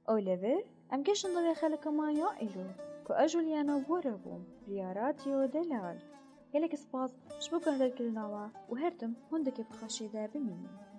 Oliver ام گشن دل خلق مایا ایلو که اجولیانا وربوم ریاراتیو دلال. گلک سپاس شبو گندر کرناوا و هرتم هندکی بخشیده بمینی.